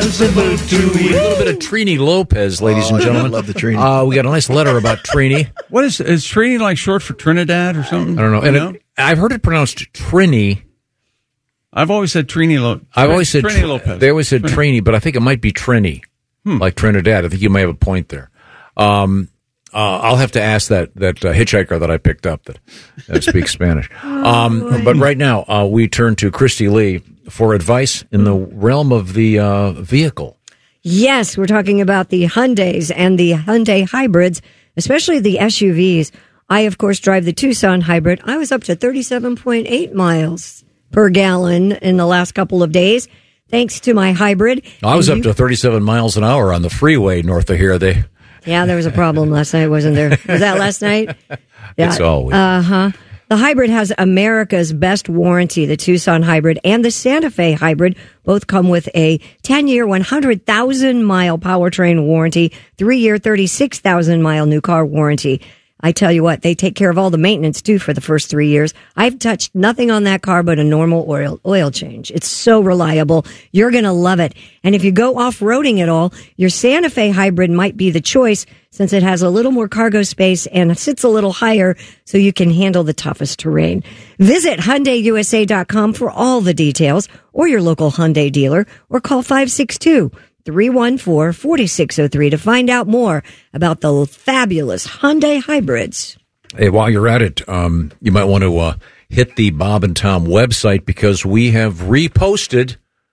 salute to you. A little bit of Trini Lopez, ladies and gentlemen. I love the Trini. We got a nice letter about Trini. What is Trini like short for Trinidad or something? I don't know. I've heard it pronounced Trini. I've always said Trini Lopez. Trini Lopez. They always said Trini, but I think it might be Trini, like Trinidad. I think you may have a point there. I'll have to ask that hitchhiker that I picked up that speaks Spanish. But right now, we turn to Christy Lee for advice in the realm of the vehicle. Yes, we're talking about the Hyundais and the Hyundai hybrids, especially the SUVs. I, of course, drive the Tucson hybrid. I was up to 37.8 miles per gallon in the last couple of days, thanks to my hybrid. I was up to 37 miles an hour on the freeway north of here. Yeah, there was a problem last night, wasn't there? Was that last night? Yeah. It's always. The hybrid has America's best warranty. The Tucson hybrid and the Santa Fe hybrid both come with a 10-year, 100,000-mile powertrain warranty, 3-year, 36,000-mile new car warranty. I tell you what, they take care of all the maintenance, too, for the first 3 years. I've touched nothing on that car but a normal oil change. It's so reliable. You're going to love it. And if you go off-roading at all, your Santa Fe hybrid might be the choice since it has a little more cargo space and sits a little higher so you can handle the toughest terrain. Visit HyundaiUSA.com for all the details or your local Hyundai dealer or call 562-314-4603 to find out more about the fabulous Hyundai hybrids. Hey, while you're at it, you might want to hit the Bob and Tom website because we have reposted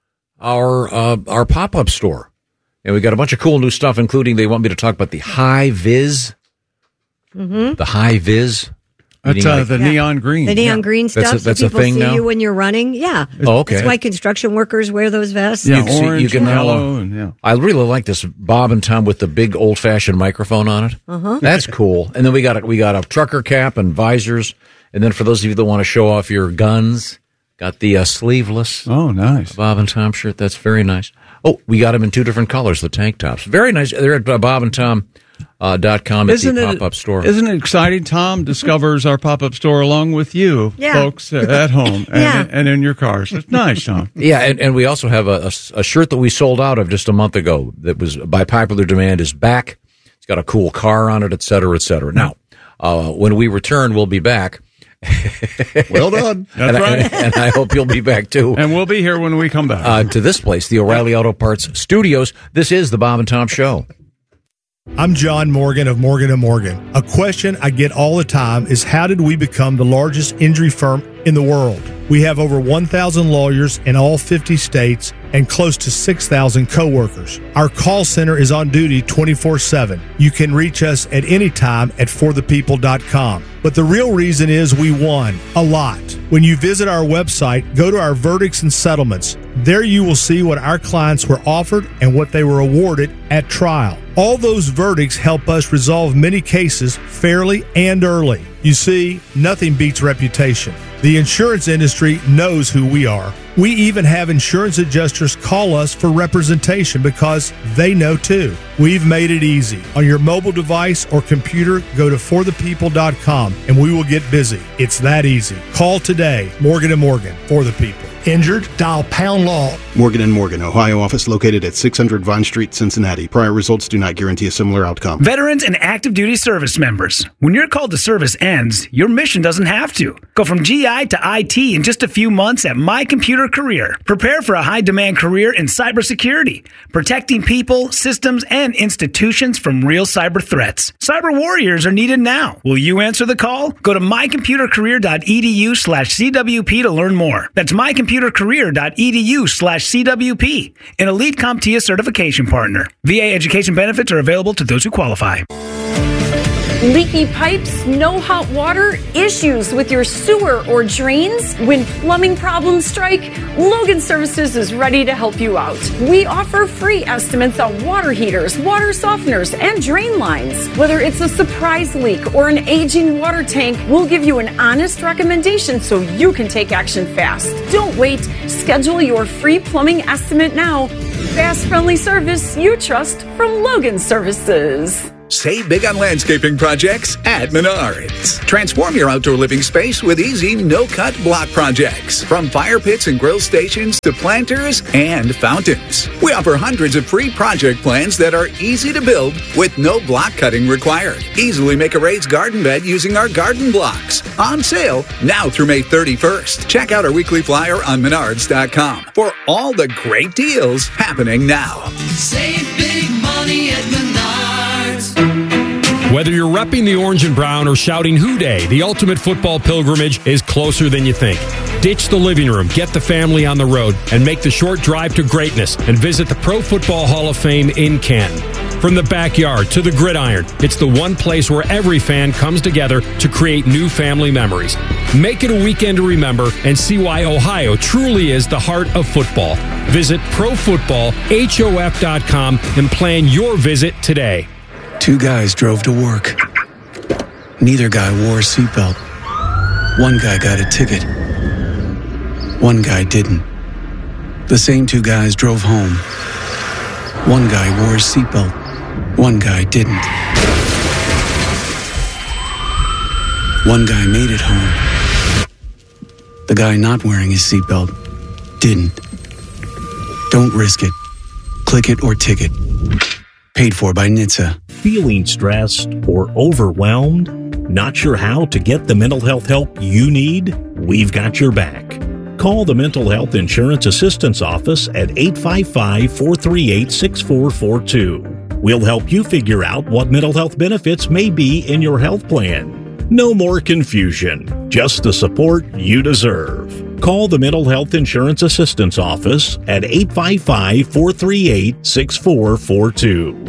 our pop-up store. And we got a bunch of cool new stuff, including they want me to talk about the High Vis. Mm-hmm. The High Vis. That's the neon green. The neon green stuff. That's so a thing see now? you when you're running. Yeah. Oh, okay. That's why construction workers wear those vests. Yeah, orange, yellow, and yeah. I really like this Bob and Tom with the big old-fashioned microphone on it. Uh-huh. That's cool. And then we got a trucker cap and visors. And then for those of you that want to show off your guns, got the sleeveless. Oh, nice. Bob and Tom shirt. That's very nice. Oh, we got them in 2 different colors, the tank tops. Very nice. They're at bobandtom.com at the pop-up store. Isn't it exciting? Tom discovers our pop-up store along with you, folks, at home and in your cars. It's nice, Tom. Yeah, and we also have a shirt that we sold out of just a month ago that was, by popular demand, is back. It's got a cool car on it, et cetera, et cetera. Now, when we return, we'll be back. Well done. That's right. And I hope you'll be back, too. And we'll be here when we come back. To this place, the O'Reilly Auto Parts Studios. This is the Bob and Tom Show. I'm John Morgan of Morgan & Morgan. A question I get all the time is how did we become the largest injury firm in the world? We have over 1,000 lawyers in all 50 states and close to 6,000 coworkers. Our call center is on duty 24/7. You can reach us at any time at forthepeople.com. But the real reason is we won a lot. When you visit our website, go to our verdicts and settlements. There you will see what our clients were offered and what they were awarded at trial. All those verdicts help us resolve many cases fairly and early. You see, nothing beats reputation. The insurance industry knows who we are. We even have insurance adjusters call us for representation because they know too. We've made it easy. On your mobile device or computer, go to forthepeople.com and we will get busy. It's that easy. Call today. Morgan & Morgan, for the people. Injured? Dial pound law. Morgan & Morgan, Ohio office located at 600 Vine Street, Cincinnati. Prior results do not guarantee a similar outcome. Veterans and active duty service members. When your call to service ends, your mission doesn't have to. Go from GI to IT in just a few months at My Computer Career. Prepare for a high-demand career in cybersecurity, protecting people, systems, and institutions from real cyber threats. Cyber warriors are needed now. Will you answer the call? Go to mycomputercareer.edu/CWP to learn more. That's mycomputercareer.edu/CWP, an elite CompTIA certification partner. VA education benefits are available to those who qualify. Leaky pipes, no hot water, issues with your sewer or drains? When plumbing problems strike, Logan Services is ready to help you out. We offer free estimates on water heaters, water softeners, and drain lines. Whether it's a surprise leak or an aging water tank, we'll give you an honest recommendation so you can take action fast. Don't wait. Schedule your free plumbing estimate now. Fast, friendly service you trust from Logan Services. Save big on landscaping projects at Menards. Transform your outdoor living space with easy, no-cut block projects. From fire pits and grill stations to planters and fountains. We offer hundreds of free project plans that are easy to build with no block cutting required. Easily make a raised garden bed using our garden blocks. On sale now through May 31st. Check out our weekly flyer on Menards.com for all the great deals happening now. Save big money at Menards. Whether you're repping the orange and brown or shouting Hoo Day, the ultimate football pilgrimage is closer than you think. Ditch the living room, get the family on the road, and make the short drive to greatness and visit the Pro Football Hall of Fame in Canton. From the backyard to the gridiron, it's the one place where every fan comes together to create new family memories. Make it a weekend to remember and see why Ohio truly is the heart of football. Visit ProFootballHof.com and plan your visit today. Two guys drove to work. Neither guy wore a seatbelt. One guy got a ticket. One guy didn't. The same two guys drove home. One guy wore a seatbelt. One guy didn't. One guy made it home. The guy not wearing his seatbelt didn't. Don't risk it. Click it or ticket. Paid for by NHTSA. Feeling stressed or overwhelmed? Not sure how to get the mental health help you need? We've got your back. Call the Mental Health Insurance Assistance Office at 855-438-6442. We'll help you figure out what mental health benefits may be in your health plan. No more confusion, just the support you deserve. Call the Mental Health Insurance Assistance Office at 855-438-6442.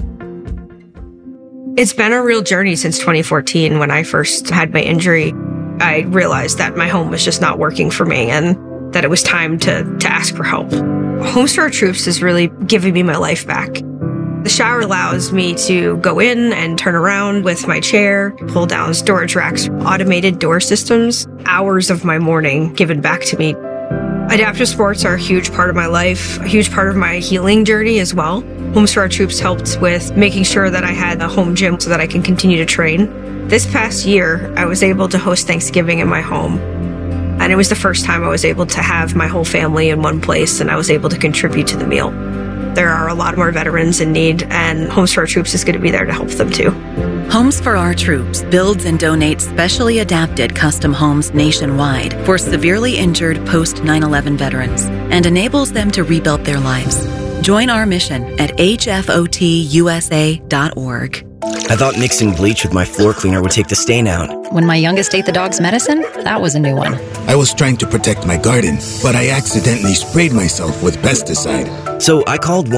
It's been a real journey since 2014 when I first had my injury. I realized that my home was just not working for me and that it was time to ask for help. Homes for Our Troops is really giving me my life back. The shower allows me to go in and turn around with my chair, pull down storage racks, automated door systems, hours of my morning given back to me. Adaptive sports are a huge part of my life, a huge part of my healing journey as well. Homes for Our Troops helped with making sure that I had a home gym so that I can continue to train. This past year, I was able to host Thanksgiving in my home. And it was the first time I was able to have my whole family in one place and I was able to contribute to the meal. There are a lot more veterans in need, and Homes for Our Troops is going to be there to help them too. Homes for Our Troops builds and donates specially adapted custom homes nationwide for severely injured post 9/11 veterans and enables them to rebuild their lives. Join our mission at hfotusa.org. I thought mixing bleach with my floor cleaner would take the stain out. When my youngest ate the dog's medicine, that was a new one. I was trying to protect my garden, but I accidentally sprayed myself with pesticide. So I called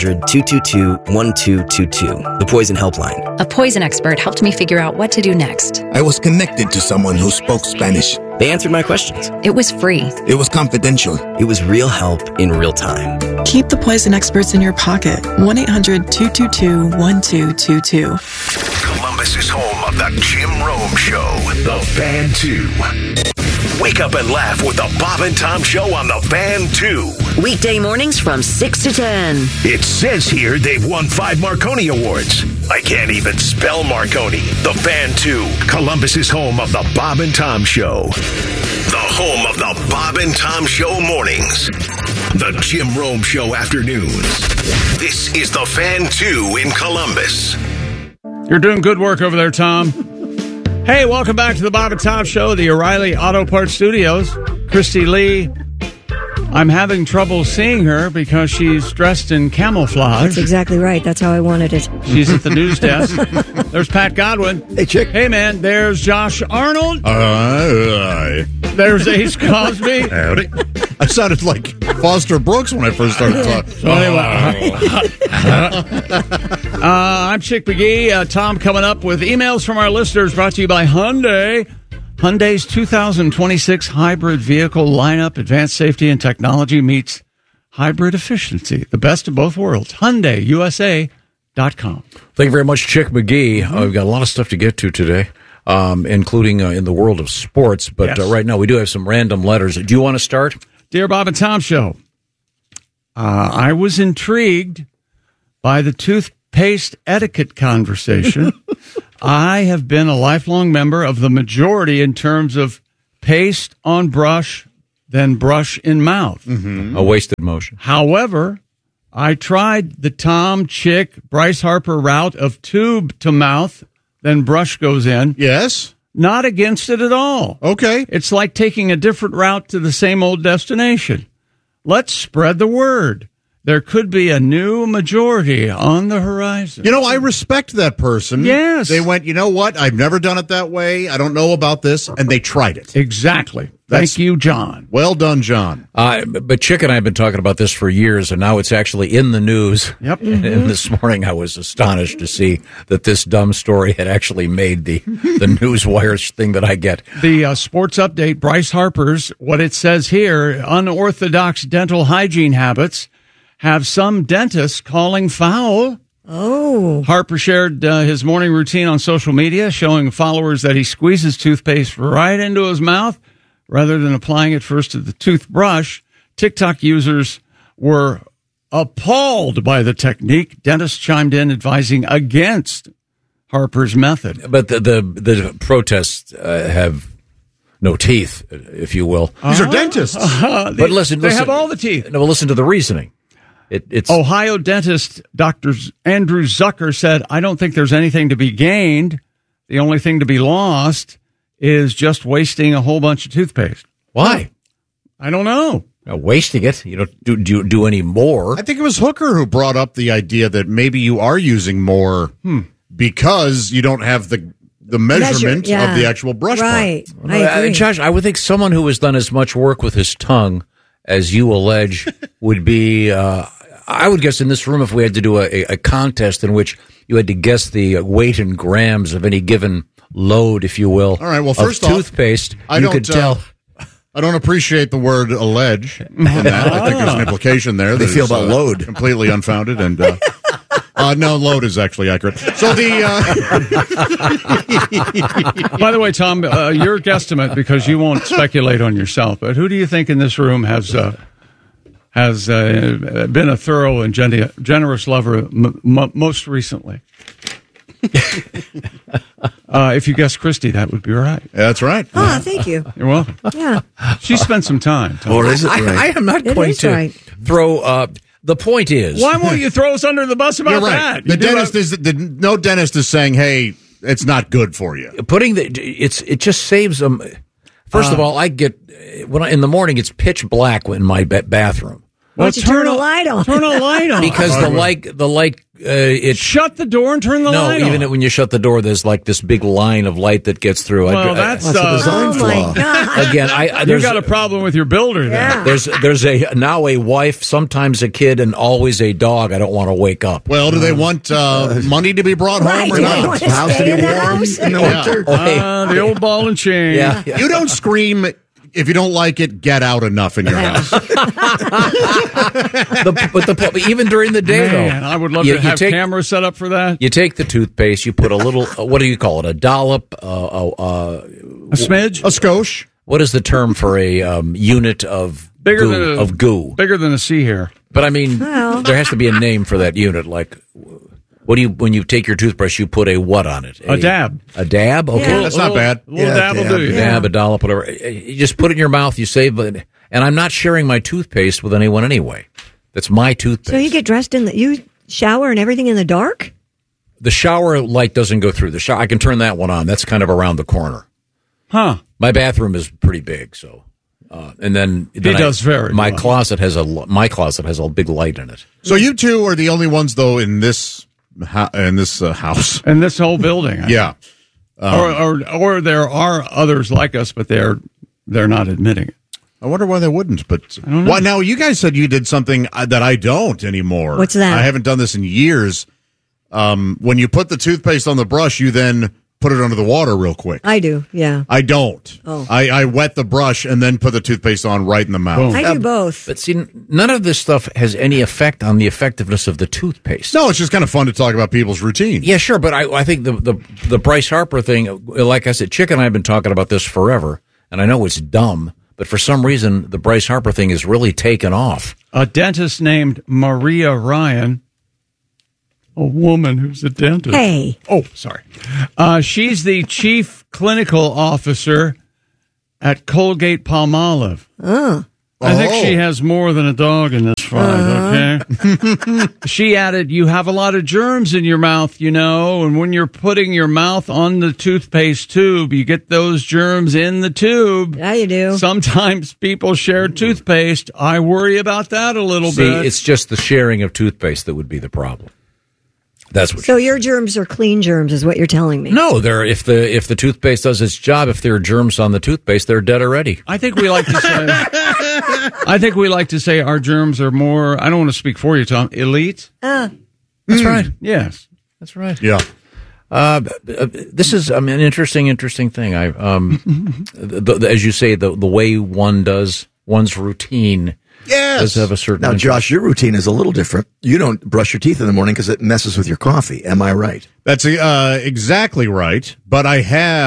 1-800-222-1222, the poison helpline. A poison expert helped me figure out what to do next. I was connected to someone who spoke Spanish. They answered my questions. It was free. It was confidential. It was real help in real time. Keep the poison experts in your pocket. 1-800-222-1222. Columbus is home of the Jim Rome Show, The Fan 2. Wake up and laugh with the Bob and Tom Show on The Fan 2. Weekday mornings from 6 to 10. It says here they've won 5 Marconi Awards. I can't even spell Marconi. The Fan 2, Columbus's home of the Bob and Tom Show. The home of the Bob and Tom Show mornings. The Jim Rome Show afternoons. This is The Fan 2 in Columbus. You're doing good work over there, Tom. Hey, welcome back to the Bob and Tom Show, the O'Reilly Auto Parts Studios. Christy Lee, I'm having trouble seeing her because she's dressed in camouflage. That's exactly right. That's how I wanted it. She's at the news desk. There's Pat Godwin. Hey, chick. Hey, man. There's Josh Arnold. There's Ace Cosby. Howdy. I sounded like Foster Brooks when I first started talking. So anyway, I'm Chick McGee. Tom coming up with emails from our listeners brought to you by Hyundai. Hyundai's 2026 hybrid vehicle lineup, advanced safety and technology meets hybrid efficiency. The best of both worlds. HyundaiUSA.com. Thank you very much, Chick McGee. We've got a lot of stuff to get to today, including in the world of sports. But yes. Right now, we do have some random letters. Do you want to start? Dear Bob and Tom Show, I was intrigued by the paste etiquette conversation. I have been a lifelong member of the majority in terms of paste on brush, then brush in mouth. A wasted motion. However, I tried the Tom, Chick, Bryce Harper route of tube to mouth, then brush goes in. Yes. Not against it at all. Okay. It's like taking a different route to the same old destination. Let's spread the word. There could be a new majority on the horizon. You know, I respect that person. Yes. They went, you know what? I've never done it that way. I don't know about this. And they tried it. Exactly. Thank you, John. Well done, John. But Chick and I have been talking about this for years, and now it's actually in the news. Yep. And this morning I was astonished to see that this dumb story had actually made the newswire thing that I get. The sports update, Bryce Harper's, what it says here, unorthodox dental hygiene habits have some dentists calling foul. Oh. Harper shared his morning routine on social media, showing followers that he squeezes toothpaste right into his mouth rather than applying it first to the toothbrush. TikTok users were appalled by the technique. Dentists chimed in advising against Harper's method. But the protests have no teeth, if you will. These are dentists. But listen, they have all the teeth. No, listen to the reasoning. It's Ohio dentist Dr. Andrew Zucker said, I don't think there's anything to be gained. The only thing to be lost is just wasting a whole bunch of toothpaste. Why? I don't know. Wasting it. You don't do any more. I think it was Hooker who brought up the idea that maybe you are using more because you don't have the measurement of the actual brush right. part. I agree. Josh, I would think someone who has done as much work with his tongue as you allege would be, I would guess in this room, if we had to do a contest in which you had to guess the weight in grams of any given load, if you will, all right, well, first of toothpaste, off, you could tell. I don't appreciate the word allege in that. I think there's an implication there. They feel about load. Completely unfounded. And no, load is actually accurate. So By the way, Tom, your guesstimate, because you won't speculate on yourself, but who do you think in this room has been a thorough and generous lover most recently? If you guess Christy, that would be right. That's right. Oh, thank you. You're welcome. Yeah. She spent some time. Tom. Or is it right? I am not It going is to right. throw. The point is, Why won't you throw us under the bus about You're right. that? No dentist is saying, "Hey, it's not good for you." putting it just saves them. First of all, I get in the morning it's pitch black in my bathroom. Why don't you turn a light on? Turn a light on. Because the light, it shut the door and turn the light on. No, even when you shut the door, there's like this big line of light that gets through. Well, that's a design Oh, flaw. my God. Again, You got a problem with your builder there. Yeah. there's now a wife, sometimes a kid, and always a dog. I don't want to wake up. Well, do they want money to be brought home or Right, they not? want to stay in the house. in the winter? The old ball and chain. Yeah. You don't scream. If you don't like it, get out enough in your house. But even during the day, Man, though, I would love you to have take, cameras set up for that. You take the toothpaste, you put a little. What do you call it? A dollop? A smidge? A skosh. What is the term for a unit of goo? Bigger than a sea hair. But I mean, Well. there has to be a name for that unit. Like, what do you when you take your toothbrush? You put a what on it? A dab. A dab. Okay, Yeah. That's not bad. A little dab will do you. dab, a dollop, whatever. You just put it in your mouth. You save it. And I'm not sharing my toothpaste with anyone anyway. That's my toothpaste. So you get dressed you shower and everything in the dark? The shower light doesn't go through the shower. I can turn that one on. That's kind of around the corner. Huh. My bathroom is pretty big, so and then does vary. My closet has a big light in it. So you two are the only ones, though, in this house. And this whole building. Yeah. Or there are others like us, but they're not admitting it. I wonder why they wouldn't. But why now? You guys said you did something that I don't anymore. What's that? I haven't done this in years. When you put the toothpaste on the brush, you then put it under the water real quick. I do, yeah. I don't. Oh. I wet the brush and then put the toothpaste on right in the mouth. I do both. But see, none of this stuff has any effect on the effectiveness of the toothpaste. No, it's just kind of fun to talk about people's routine. Yeah, sure, but I think the Bryce Harper thing, like I said, Chick and I have been talking about this forever, and I know it's dumb, but for some reason, the Bryce Harper thing is really taken off. A dentist named Maria Ryan. a woman who's a dentist. Hey. Oh, sorry. She's the chief clinical officer at Colgate Palmolive. I think she has more than a dog in this fight, okay? She added, you have a lot of germs in your mouth, and when you're putting your mouth on the toothpaste tube, you get those germs in the tube. Yeah, you do. Sometimes people share toothpaste. I worry about that a little bit. It's just the sharing of toothpaste that would be the problem. That's what. So your germs are clean germs, is what you're telling me? No, if the toothpaste does its job, if there are germs on the toothpaste, they're dead already. I think we like to say our germs are more. I don't want to speak for you, Tom. Elite. That's right. Yes, that's right. Yeah. This is an interesting thing. As you say, the way one does one's routine. Yes. Does have a certain. Now, Josh, your routine is a little different. You don't brush your teeth in the morning because it messes with your coffee. Am I right? That's exactly right. But I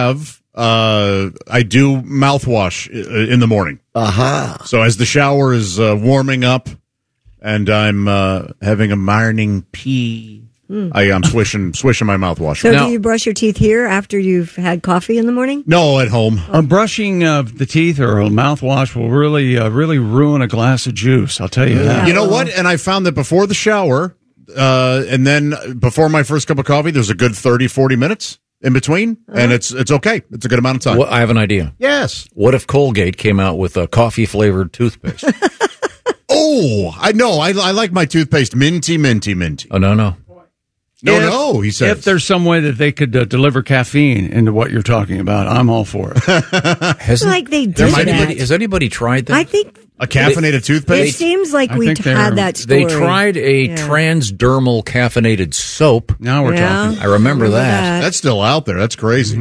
do mouthwash in the morning. Aha. So as the shower is warming up and I'm having a morning pee, I'm swishing my mouthwash. So do you brush your teeth here after you've had coffee in the morning? No, at home. Brushing of the teeth or a mouthwash will really ruin a glass of juice. I'll tell you that. You know what? And I found that before the shower and then before my first cup of coffee, there's a good 30, 40 minutes in between, and it's okay. It's a good amount of time. Well, I have an idea. Yes. What if Colgate came out with a coffee-flavored toothpaste? I know. I like my toothpaste minty. Oh, no. No, he says. If there's some way that they could deliver caffeine into what you're talking about, I'm all for it. Has anybody tried that? I think a caffeinated toothpaste? It seems like we've had that story. They tried a transdermal caffeinated soap. Now we're talking. I remember that. That's still out there. That's crazy.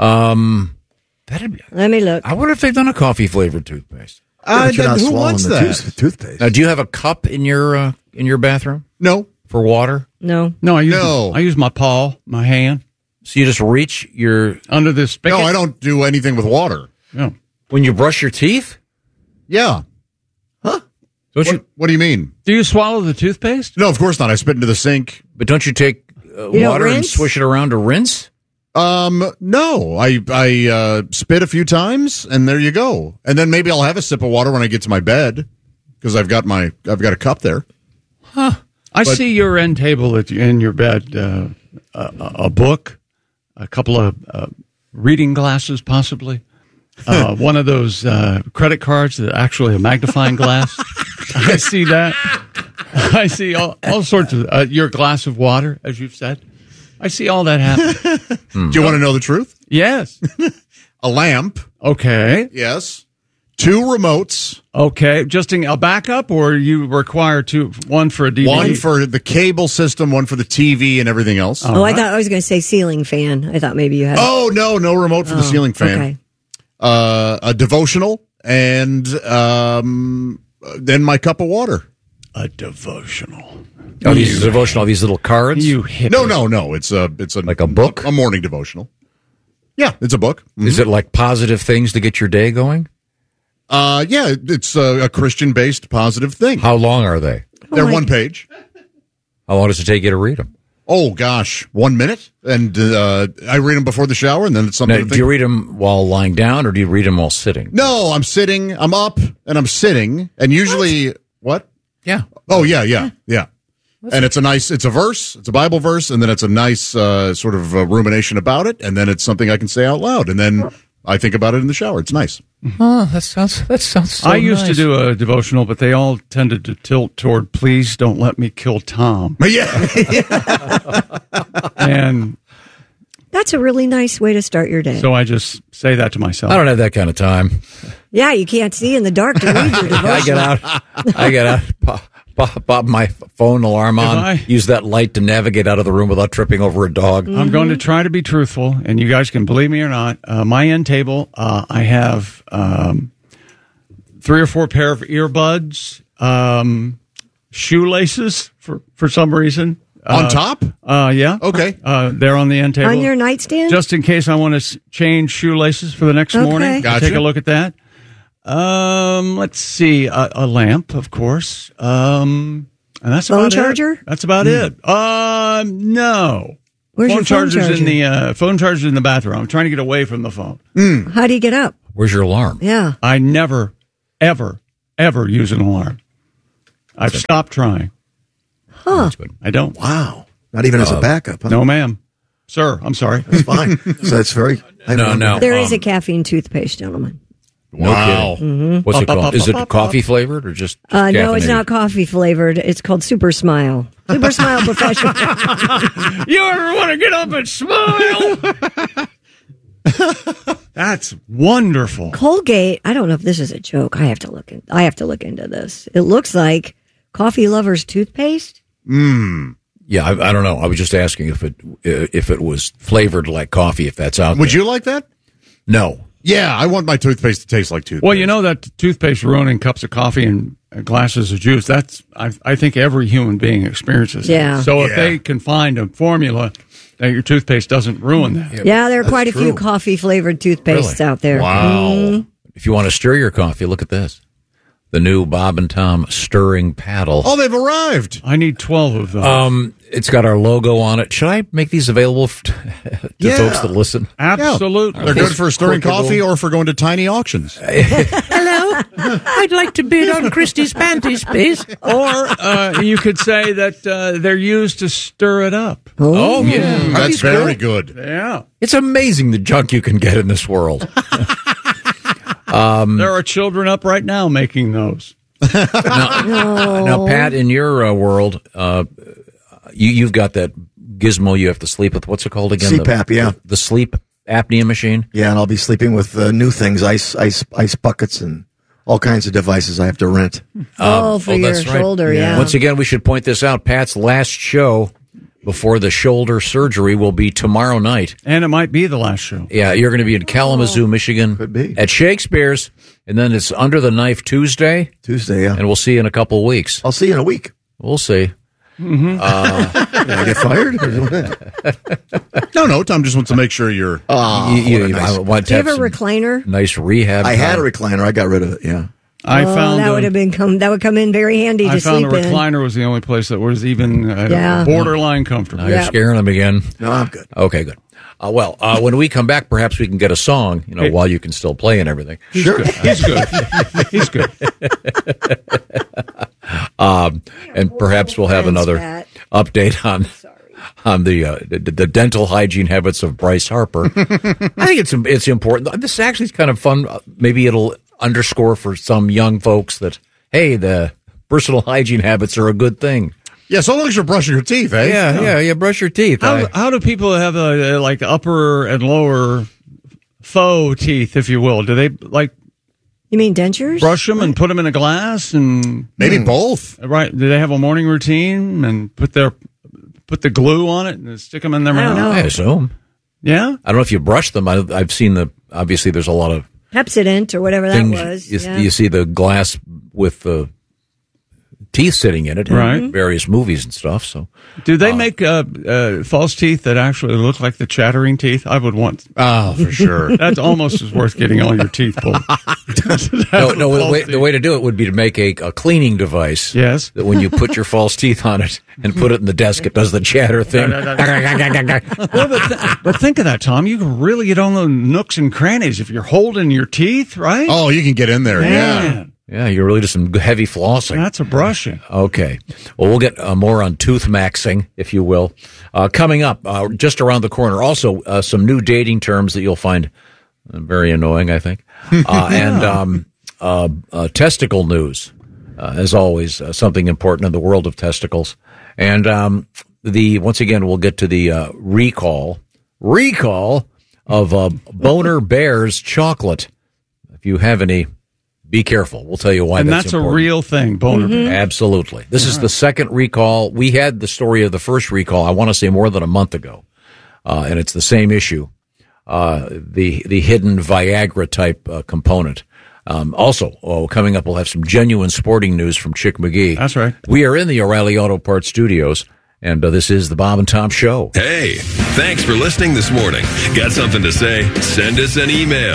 Let me look. I wonder if they've done a coffee-flavored toothpaste. Who wants that? Toothpaste. Now, do you have a cup in your bathroom? No. For water? No. I use my paw, my hand. So you just reach your under the spigot? No, I don't do anything with water. No. When you brush your teeth? Yeah. Huh? What do you mean? Do you swallow the toothpaste? No, of course not. I spit into the sink. But don't you take water and swish it around to rinse? No. I spit a few times, and there you go. And then maybe I'll have a sip of water when I get to my bed because I've got a cup there. Huh. I see your end table in your bed, a book, a couple of reading glasses, possibly. One of those credit cards that actually a magnifying glass. I see that. I see all sorts of your glass of water, as you've said. I see all that happen. Do you want to know the truth? Yes. A lamp. Okay. Yes. 2 remotes. Okay. Just a backup, or you require one for a DVD? One for the cable system, one for the TV and everything else. I thought I was going to say ceiling fan. I thought maybe you had. Oh, no remote for the ceiling fan. Okay. A devotional, and then my cup of water. A devotional. Oh, these devotional, these little cards? You hippie. No. It's like a book? A morning devotional. Yeah, it's a book. Mm-hmm. Is it like positive things to get your day going? Yeah, it's a Christian-based positive thing. How long are they? They're one page. How long does it take you to read them? Oh, gosh, 1 minute. And I read them before the shower, and then it's something to think. Do you read them while lying down, or do you read them while sitting? No, I'm sitting. I'm up, and I'm sitting. And usually, what? Yeah. Oh, yeah. And it's a verse, it's a Bible verse, and then it's a nice sort of rumination about it, and then it's something I can say out loud, and then I think about it in the shower. It's nice. Oh, that sounds so I used to do a devotional, but they all tended to tilt toward, please don't let me kill Tom. Yeah. And that's a really nice way to start your day. So I just say that to myself. I don't have that kind of time. Yeah, you can't see in the dark to read your devotional. I get out, pop my phone alarm on, use that light to navigate out of the room without tripping over a dog. I'm going to try to be truthful, and you guys can believe me or not. My end table, I have 3 or 4 pair of earbuds, shoelaces for some reason. On top? Yeah. Okay. They're on the end table. On your nightstand? Just in case I want to change shoelaces for the next morning. Gotcha. Take a look at that. Let's see. A lamp, of course. A And that's phone about charger? It. That's about it. No. Where's your phone charger's charger? in the phone charger's in the bathroom. I'm trying to get away from the phone. How do you get up? Where's your alarm? Yeah. I never, ever use an alarm. I've stopped trying. Huh. I don't. Wow. Not even as a backup, huh? No, ma'am. Sir, I'm sorry. That's fine. So it's very... No. There is a caffeine toothpaste, gentlemen. No kidding. Mm-hmm. What's it called? Is it coffee flavored or just No, it's caffeinated? not coffee flavored. It's called Super Smile. Super Smile Professional. You ever want to get up and smile? That's wonderful. Colgate. I don't know if this is a joke. I have to look into this. It looks like Coffee Lovers toothpaste. Yeah, I don't know. I was just asking if it was flavored like coffee, if that's out there. Would you like that? No. Yeah, I want my toothpaste to taste like toothpaste. Well, you know that toothpaste ruining cups of coffee and glasses of juice. That's I think every human being experiences. Yeah. That. So if they can find a formula that your toothpaste doesn't ruin that. Yeah, there are quite a few coffee flavored toothpastes out there. Wow. If you want to stir your coffee, look at this. The new Bob and Tom stirring paddle. Oh, they've arrived. I need 12 of those. It's got our logo on it. Should I make these available to folks that listen? Absolutely. They're good for stirring coffee or for going to tiny auctions. Hello. I'd like to bid on Christie's panties, please. Or you could say that they're used to stir it up. Oh, yeah. That's very good. Yeah. It's amazing the junk you can get in this world. There are children up right now making those. Now, Pat, in your world, you've got that gizmo you have to sleep with. What's it called again? CPAP, yeah. The sleep apnea machine? Yeah, and I'll be sleeping with new things, ice buckets and all kinds of devices I have to rent. For your that's right. shoulder, yeah. Once again, we should point this out. Pat's last show before the shoulder surgery will be tomorrow night. And it might be the last show. Yeah, you're going to be in Kalamazoo, Michigan. Could be. At Shakespeare's. And then it's Under the Knife Tuesday. Tuesday, yeah. And we'll see you in a couple of weeks. I'll see you in a week. We'll see. Did I get fired? No, Tom just wants to make sure you're... I want Do to you have a have some recliner? nice rehab. I had a recliner. I got rid of it, yeah. I found that would have that would come in very handy to I found sleep a recliner was the only place that was even Yeah. borderline comfortable. Now you're scaring them again. No, I'm good. Okay, good. When we come back, perhaps we can get a song, while you can still play and everything. Sure. He's good. He's good. And perhaps we'll have another update on the dental hygiene habits of Bryce Harper. I think it's important. This actually is kind of fun. Maybe it'll underscore for some young folks that, hey, the personal hygiene habits are a good thing. Yeah, so long as you're brushing your teeth, eh? Yeah, brush your teeth. How do people have like upper and lower faux teeth, if you will? Do they You mean dentures? brush them and put them in a glass and Maybe both. right? Do they have a morning routine and put the glue on it and stick them in their mouth? know. I assume. Yeah, I don't know if you brush them. I've seen obviously there's a lot of Pepsodent or whatever that things. was. You see the glass with the teeth sitting in it, Right. in various movies and stuff. So, do they make false teeth that actually look like the chattering teeth? I would want. Oh, for sure. That's almost as worth getting all your teeth pulled. the way to do it would be to make a cleaning device. Yes. That when you put your false teeth on it and put it in the desk, it does the chatter thing. Well, but think of that, Tom. You can really get on the nooks and crannies if you're holding your teeth, right? Oh, you can get in there, yeah. Man, Yeah, you're really just some heavy flossing. that's a brushing. Okay. Well, we'll get more on tooth maxing, if you will. Coming up, just around the corner, also some new dating terms that you'll find very annoying, I think. And testicle news, as always, something important in the world of testicles. And once again, we'll get to the recall of Boner Bears chocolate. If you have any, be careful. We'll tell you why. And that's that's important. a real thing, Boner Bears. Absolutely. This is the second recall. We had the story of the first recall, I want to say more than a month ago. And it's the same issue. The hidden Viagra type component. Also, coming up, we'll have some genuine sporting news from Chick McGee. That's right. We are in the O'Reilly Auto Parts studios, and this is the Bob and Tom Show. Hey, thanks for listening this morning. Got something to say? Send us an email.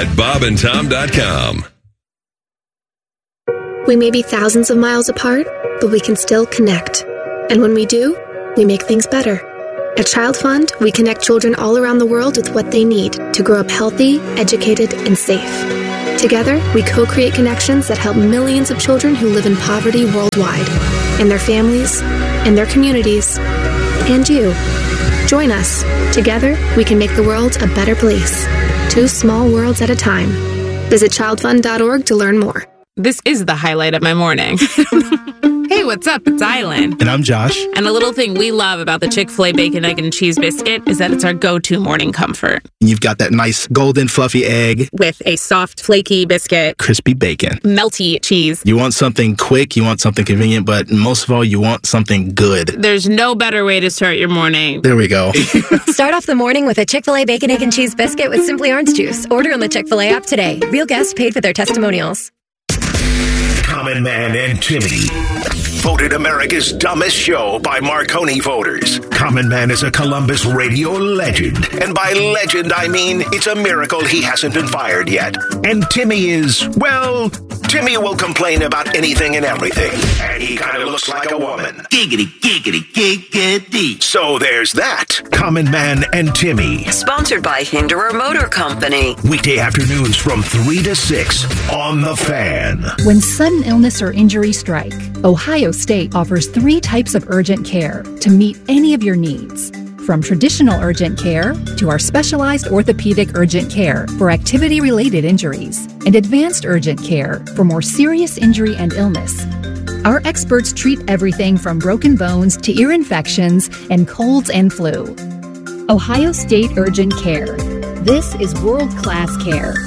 bobandtom@bobandtom.com. We may be thousands of miles apart, but we can still connect. And when we do, we make things better. At Child Fund, we connect children all around the world with what they need to grow up healthy, educated, and safe. Together, we co-create connections that help millions of children who live in poverty worldwide, and their families, and their communities, and you. Join us. Together, we can make the world a better place. 2 small worlds at a time. Visit childfund.org to learn more. This is the highlight of my morning. Hey, what's up? It's Island. And I'm Josh. And a little thing we love about the Chick-fil-A Bacon, Egg, and Cheese Biscuit is that it's our go-to morning comfort. You've got that nice golden fluffy egg. With a soft, flaky biscuit. Crispy bacon. Melty cheese. You want something quick, you want something convenient, but most of all, you want something good. There's no better way to start your morning. There we go. Start off the morning with a Chick-fil-A Bacon, Egg, and Cheese Biscuit with Simply Orange Juice. Order on the Chick-fil-A app today. Real guests paid for their testimonials. Common Man and Timmy. Voted America's dumbest show by Marconi voters. Common Man is a Columbus radio legend. And by legend, I mean it's a miracle he hasn't been fired yet. And Timmy is, well, Timmy will complain about anything and everything. And he kind of looks like a woman. Giggity, giggity, giggity. So there's that. Common Man and Timmy. Sponsored by Hinderer Motor Company. Weekday afternoons from 3 to 6 on The Fan. When sudden illness or injury strike, Ohio State offers 3 types of urgent care to meet any of your needs. From traditional urgent care to our specialized orthopedic urgent care for activity-related injuries and advanced urgent care for more serious injury and illness. Our experts treat everything from broken bones to ear infections and colds and flu. Ohio State Urgent Care. This is world-class care.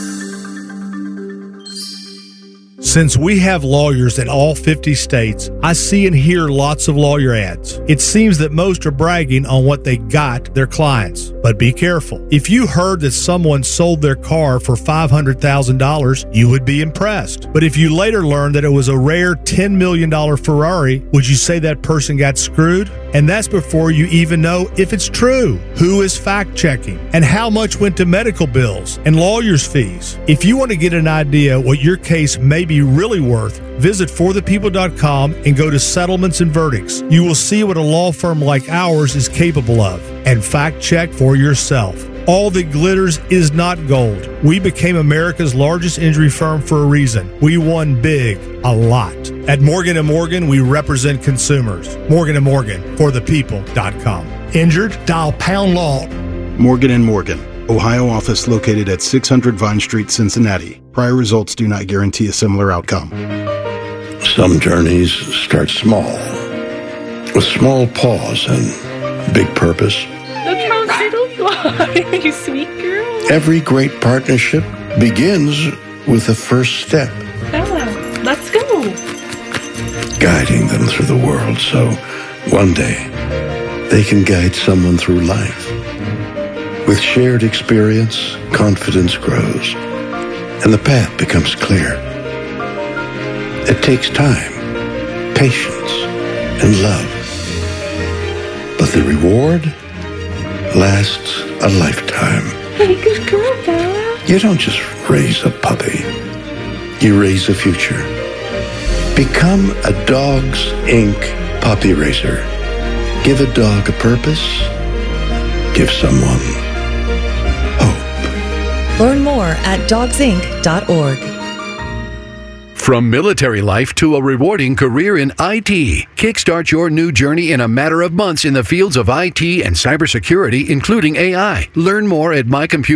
Since we have lawyers in all 50 states, I see and hear lots of lawyer ads. It seems that most are bragging on what they got their clients. But be careful. If you heard that someone sold their car for $500,000, you would be impressed. But if you later learned that it was a rare $10 million Ferrari, would you say that person got screwed? And that's before you even know if it's true. Who is fact-checking? And how much went to medical bills and lawyers' fees? If you want to get an idea what your case may be really worth, visit forthepeople.com and go to settlements and verdicts. You will see what a law firm like ours is capable of. And fact-check for yourself. All that glitters is not gold. We became America's largest injury firm for a reason. We won big, a lot. At Morgan & Morgan, we represent consumers. Morgan & Morgan, forthepeople.com. Injured? Dial pound law. Morgan & Morgan, Ohio office located at 600 Vine Street, Cincinnati. Prior results do not guarantee a similar outcome. Some journeys start small, with small pause and big purpose. Look how little you are, you sweet girl. Every great partnership begins with the first step. Bella, let's go. Guiding them through the world so one day they can guide someone through life. With shared experience, confidence grows, and the path becomes clear. It takes time, patience, and love. But the reward lasts a lifetime. Hey, good girl, Bella. You don't just raise a puppy. You raise a future. Become a Dogs Inc. puppy raiser. Give a dog a purpose. Give someone hope. Learn more at dogsinc.org. From military life to a rewarding career in IT, kickstart your new journey in a matter of months in the fields of IT and cybersecurity, including AI. Learn more at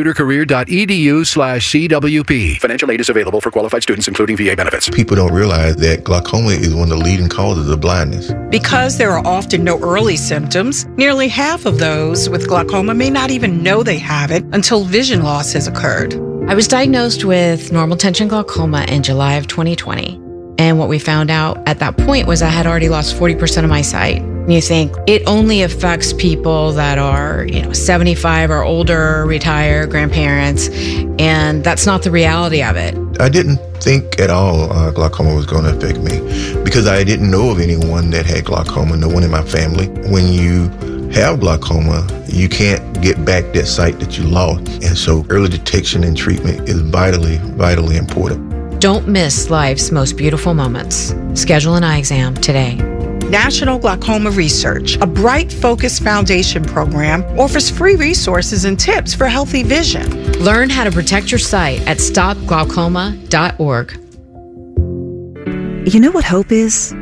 mycomputercareer.edu/CWP. Financial aid is available for qualified students, including VA benefits. People don't realize that glaucoma is one of the leading causes of blindness. Because there are often no early symptoms, nearly half of those with glaucoma may not even know they have it until vision loss has occurred. I was diagnosed with normal tension glaucoma in July of 2020. And what we found out at that point was I had already lost 40% of my sight. And you think it only affects people that are, 75 or older, retired, grandparents. And that's not the reality of it. I didn't think at all glaucoma was going to affect me because I didn't know of anyone that had glaucoma, no one in my family. When you have glaucoma, you can't get back that sight that you lost. And so early detection and treatment is vitally, vitally important. Don't miss life's most beautiful moments. Schedule an eye exam today. National Glaucoma Research, a Bright Focus Foundation program, offers free resources and tips for healthy vision. Learn how to protect your sight at stopglaucoma.org. You know what hope is?